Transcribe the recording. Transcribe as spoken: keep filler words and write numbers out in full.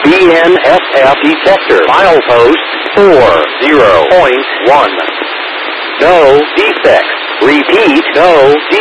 B N S F detector. Milepost four zero point one. No defects. Repeat, no defects.